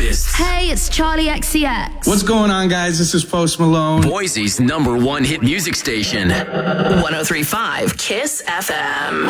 artists. Hey, it's Charlie XCX. What's going on, guys? This is Post Malone. Boise's #1 hit music station. 103.5 KISS FM.